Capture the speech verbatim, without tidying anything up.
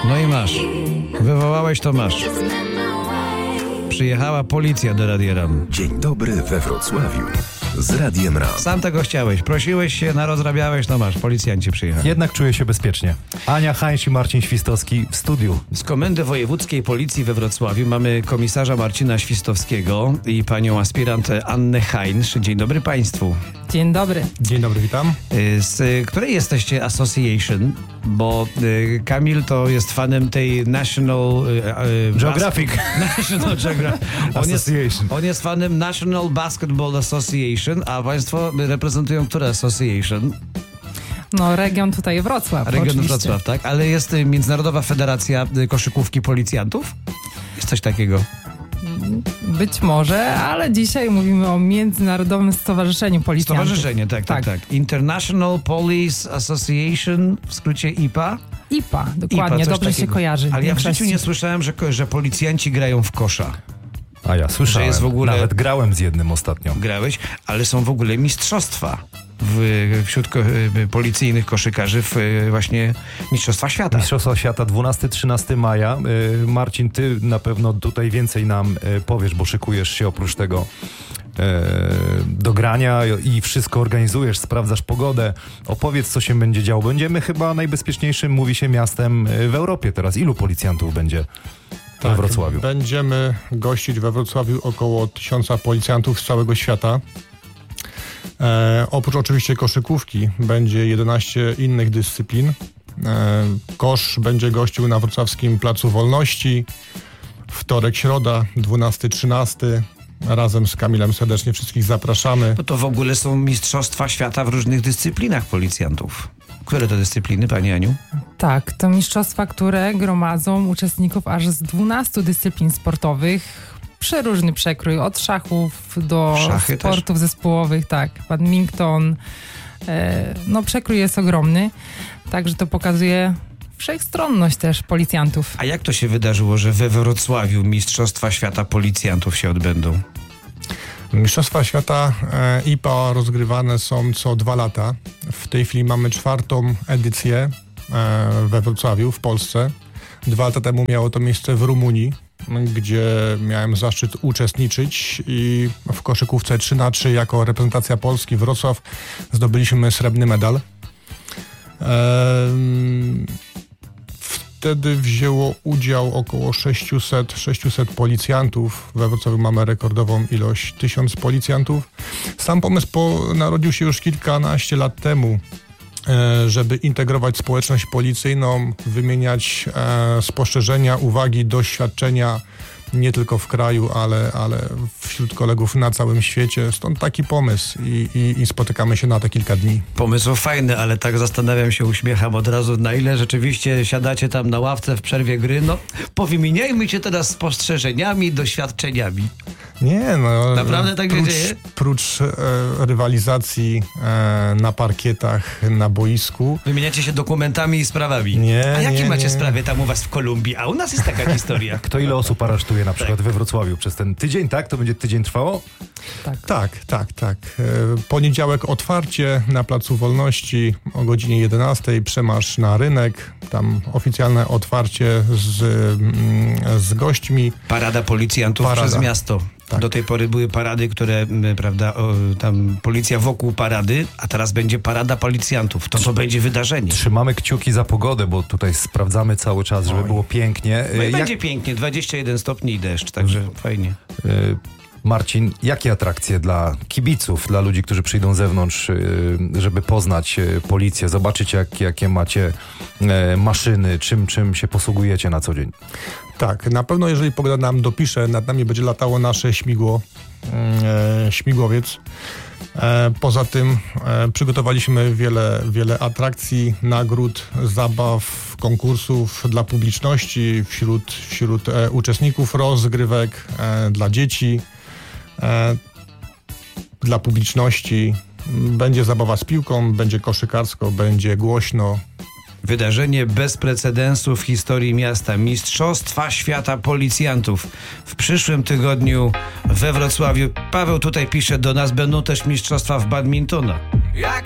No i masz. Wywołałeś, to masz. Przyjechała policja do Radia RAM. Dzień dobry we Wrocławiu z Radiem RAM. Sam tego chciałeś. Prosiłeś się, narozrabiałeś, no masz. Policjanci przyjechali. Jednak czuję się bezpiecznie. Ania Hańcz i Marcin Świstowski w studiu. Z Komendy Wojewódzkiej Policji we Wrocławiu mamy komisarza Marcina Świstowskiego i panią aspirant Annę Hańcz. Dzień dobry państwu. Dzień dobry. Dzień dobry, witam. Z której jesteście association? Bo y, Kamil to jest fanem tej National y, y, Geographic. Bas- National Geographic. On jest, Association. on jest fanem National Basketball Association, a państwo reprezentują które association? No, region tutaj Wrocław. Region oczywiście. Wrocław, tak? Ale jest y, Międzynarodowa Federacja y, Koszykówki Policjantów? Jest coś takiego? Być może, ale dzisiaj mówimy o Międzynarodowym Stowarzyszeniu Policjantów. Stowarzyszenie, tak, tak, tak. International Police Association, w skrócie I P A? I P A, I P A, dokładnie, coś dobrze takiego. się kojarzy. Ale ja w życiu większości. nie słyszałem, że, że policjanci grają w kosza. A ja słyszałem. Że jest w ogóle- Nawet grałem z jednym ostatnio. Grałeś, ale są w ogóle mistrzostwa w, wśród ko, policyjnych koszykarzy w właśnie Mistrzostwa Świata. Mistrzostwa Świata dwunastego trzynastego maja. Y, Marcin, ty na pewno tutaj więcej nam y, powiesz, bo szykujesz się oprócz tego y, do grania i wszystko organizujesz, sprawdzasz pogodę. Opowiedz, co się będzie działo. Będziemy chyba najbezpieczniejszym, mówi się, miastem y, w Europie teraz. Ilu policjantów będzie we Wrocławiu? Będziemy gościć we Wrocławiu około tysiąca policjantów z całego świata. E, oprócz oczywiście koszykówki będzie jedenaście innych dyscyplin. E, kosz będzie gościł na wrocławskim Placu Wolności. Wtorek, środa, dwunastego trzynastego. Razem z Kamilem serdecznie wszystkich zapraszamy. Bo to w ogóle są Mistrzostwa Świata w różnych dyscyplinach policjantów. Które to dyscypliny, pani Aniu? Tak, to mistrzostwa, które gromadzą uczestników aż z dwunastu dyscyplin sportowych. Przeróżny przekrój, od szachów do Szachy sportów zespołowych, tak, badminton. E, no przekrój jest ogromny, także to pokazuje wszechstronność też policjantów. A jak to się wydarzyło, że we Wrocławiu Mistrzostwa Świata Policjantów się odbędą? Mistrzostwa Świata e, I P A rozgrywane są co dwa lata. W tej chwili mamy czwartą edycję e, we Wrocławiu, w Polsce. Dwa lata temu miało to miejsce w Rumunii, gdzie miałem zaszczyt uczestniczyć i w koszykówce trzy na trzy jako reprezentacja Polski Wrocław zdobyliśmy srebrny medal. Ehm, Wtedy wzięło udział około sześćset, sześćset policjantów. We Wrocławiu mamy rekordową ilość tysiąc policjantów. Sam pomysł po, narodził się już kilkanaście lat temu, e, żeby integrować społeczność policyjną, wymieniać e, spostrzeżenia, uwagi, doświadczenia nie tylko w kraju, ale, ale wśród kolegów na całym świecie. Stąd taki pomysł i, i, i spotykamy się na te kilka dni. Pomysł fajny, ale tak zastanawiam się, uśmiecham od razu, na ile rzeczywiście siadacie tam na ławce w przerwie gry. No, powymieniajmy się teraz spostrzeżeniami, doświadczeniami. Nie, no. Naprawdę tak się prócz, dzieje? Prócz e, rywalizacji e, na parkietach, na boisku. Wymieniacie się dokumentami i sprawami. Nie, A jakie nie, macie nie. sprawy tam u was w Kolumbii? A u nas jest taka historia. Kto ile osób aresztuje na przykład we Wrocławiu przez ten tydzień, tak? To będzie tydzień trwało? Tak. Tak, tak, tak. E, poniedziałek otwarcie na Placu Wolności o godzinie jedenastej, przemarsz na rynek, tam oficjalne otwarcie z, mm, z gośćmi. Parada policjantów Parada. przez miasto. Tak. Do tej pory były parady, które, m, prawda, o, tam policja wokół parady, a teraz będzie parada policjantów. To to będzie wydarzenie. Trzymamy kciuki za pogodę, bo tutaj sprawdzamy cały czas, żeby Oj. było pięknie. No i Jak- będzie pięknie, dwadzieścia jeden stopni i deszcz, także fajnie. Y, Marcin, jakie atrakcje dla kibiców, dla ludzi, którzy przyjdą z zewnątrz, y, żeby poznać y, policję, zobaczyć jak, jakie macie y, maszyny, czym, czym się posługujecie na co dzień? Tak, na pewno jeżeli pogoda nam dopisze, nad nami będzie latało nasze śmigło, e, śmigłowiec. E, poza tym e, przygotowaliśmy wiele, wiele atrakcji, nagród, zabaw, konkursów dla publiczności, wśród, wśród e, uczestników rozgrywek, e, dla dzieci, e, dla publiczności. Będzie zabawa z piłką, będzie koszykarsko, będzie głośno. Wydarzenie bez precedensu w historii miasta. Mistrzostwa Świata Policjantów. W przyszłym tygodniu we Wrocławiu. Paweł tutaj pisze do nas, będą też mistrzostwa w badmintona.